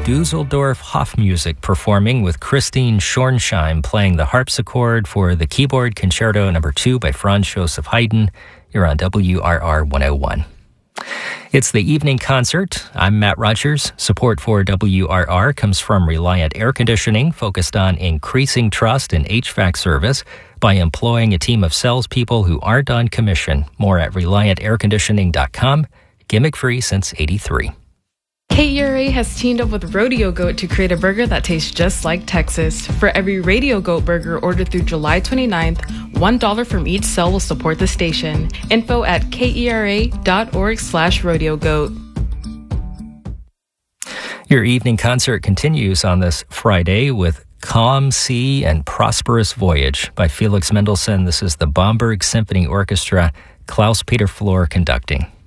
Dusseldorf Hofmusik performing with Christine Schornsheim playing the harpsichord for the Keyboard Concerto No. 2 by Franz Joseph Haydn. You're on WRR 101. It's the evening concert. I'm Matt Rogers. Support for WRR comes from Reliant Air Conditioning, focused on increasing trust in HVAC service by employing a team of salespeople who aren't on commission. More at ReliantAirConditioning.com. Gimmick-free since '83. KERA has teamed up with Rodeo Goat to create a burger that tastes just like Texas. For every Radio Goat burger ordered through July 29th, $1 from each sale will support the station. Info at kera.org/rodeogoat. Your evening concert continues on this Friday with Calm Sea and Prosperous Voyage by Felix Mendelssohn. This is the Bamberg Symphony Orchestra, Klaus-Peter Flor conducting.